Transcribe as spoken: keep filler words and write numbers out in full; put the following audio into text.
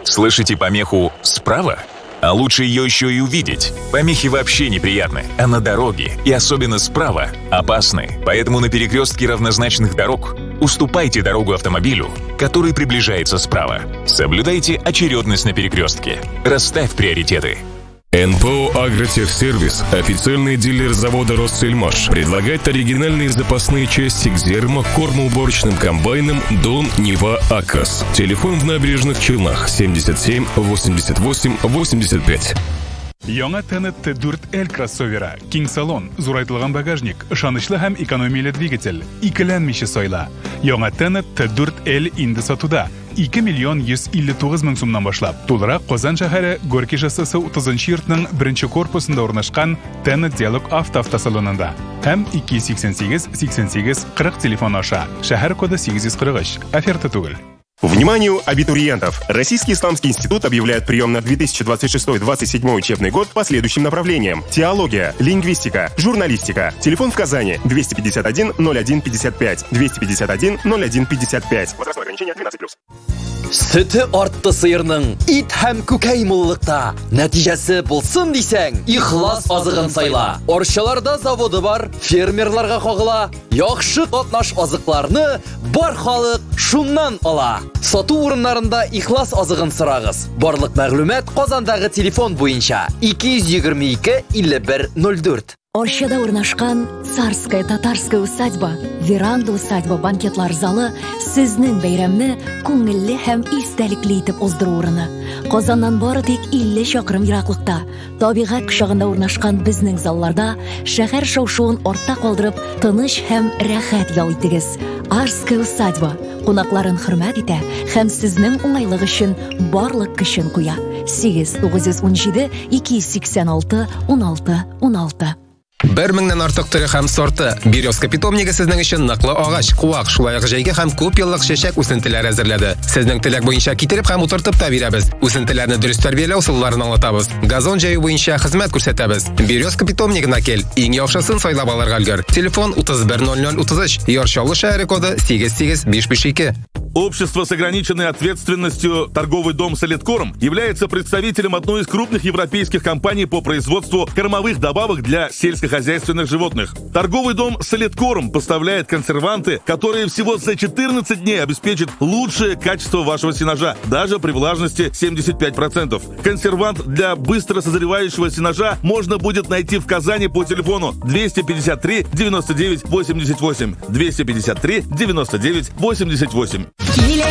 Слышите помеху «справа»? А лучше ее еще и увидеть. Помехи вообще неприятны, а на дороге, и особенно справа, опасны. Поэтому на перекрестке равнозначных дорог уступайте дорогу автомобилю, который приближается справа. Соблюдайте очередность на перекрестке. Расставь приоритеты. эн пэ о «Агротехсервис», официальный дилер завода «Россельмаш», предлагает оригинальные запасные части к зерно, кормоуборочным комбайнам «Дон», «Нива», «Акас». Телефон в Набережных Челнах семьдесят семь восемьдесят восемь восемьдесят пять. Яңа Т четыре Л кроссовера, киң салон, зурайтылган багажник, ышанычлы һәм экономияле двигатель, икеләнмичә сайла. Яңа Т четыре Л инде сатуда. ике миллион йөз илле тугыз мең сумнан башлап. Тулырак Казан шәһәре Горький шоссесы утызынчы йортның беренче корпусында урнашкан Т Диалог автоавтосалонында. Һәм ике йөз сиксән сигез сиксән сигез кырык телефон аша. Шәһәр коды сигез йөз кырык өч. Оферта түгел. Вниманию абитуриентов! Российский исламский институт объявляет прием на две тысячи двадцать шестой — двадцать седьмой учебный год по следующим направлениям: теология, лингвистика, журналистика. Телефон в Казани двести пятьдесят один ноль один пятьдесят пять, двести пятьдесят один ноль один пятьдесят пять. Возрастное ограничение двенадцать плюс. Сөті артты сыйырның ит һәм күкәй муллыкта. Нәтиҗәсе булсын дисәң, ихлас азыгын сайла. Арчаларда заводы бар, фермерларга кагыла. Яхшы катнаш азыкларны бар халык шуннан ала. Сату урыннарында ихлас азыгын сорагыз. Барлык мәгълүмат Казандагы телефон буенча ике йөз егерме ике илле бер ноль дүрт. Оршада урнашкан царская татарская усадьба, веранда усадьба банкетлар залы сезнең бәйрәмне күңелле һәм истәлекле итеп уздыру урыны. Казаннан бары тик илле чакрым ераклыкта, табигать кочагында урнашкан безнең залларда шәһәр шау-шуын артта калдырып, тыныч һәм рәхәт ял итегез. Арская усадьба кунакларын хөрмәт итә һәм сезнең уңайлык өчен барлык көчен куя. сигез тугыз йөз ун җиде ике йөз сиксән алты ун алты ун алты. Бер меңнән артык төре һәм сорты. Березка питомнигы сезнең өчен ныклы агач, куак, шулай ук җәйге һәм күп еллык чәчәк үсентеләре әзерләде. Сезнең теләк буенча китереп һәм утыртып та бирәбез. Үсентеләрне дөрес тәрбияләү усулларын аңлатабыз. Газон җәю буенча хезмәт күрсәтәбез. Березка питомнигына кел. Иң яхшысын сайлап алырга өлгер. Телефон утыз бер ноль ноль утыз өч. Ярчалы шәһәре коды сигез сигез биш биш ике. Общество с ограниченной ответственностью «Торговый дом Солидкорм» является представителем одной из крупных европейских компаний по производству кормовых добавок для сельскохозяйственных животных. Торговый дом Солидкорм поставляет консерванты, которые всего за четырнадцать дней обеспечат лучшее качество вашего сенажа, даже при влажности семьдесят пять процентов. Консервант для быстро созревающего сенажа можно будет найти в Казани по телефону двести пятьдесят три девяносто девять восемьдесят восемь, двести пятьдесят три девяносто девять восемьдесят восемь. Килә